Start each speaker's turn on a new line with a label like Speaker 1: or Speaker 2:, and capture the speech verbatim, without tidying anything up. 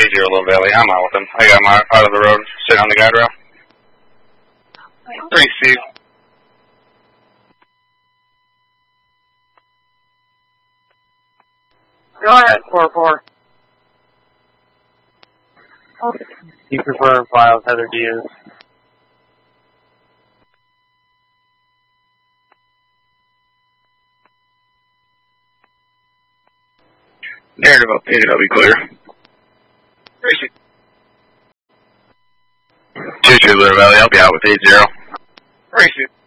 Speaker 1: eight zero Little Valley, I'm out with him. I got him out, out of the road, sitting on the guide rail. three Steve.
Speaker 2: Go ahead, four four.
Speaker 3: You prefer file with Heather Diaz?
Speaker 1: Narrative updated, I'll be clear. Tracy. two two Little Valley, I'll be out with eight zero. Tracy.